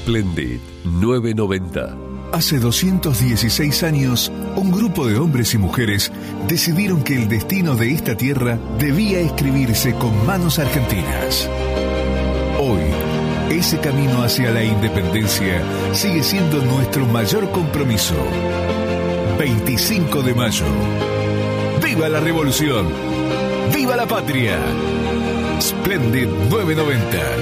Splendid 990. Hace 216 años, un grupo de hombres y mujeres decidieron que el destino de esta tierra debía escribirse con manos argentinas. Hoy, ese camino hacia la independencia sigue siendo nuestro mayor compromiso. 25 de mayo. ¡Viva la revolución! ¡Viva la patria! Splendid 990.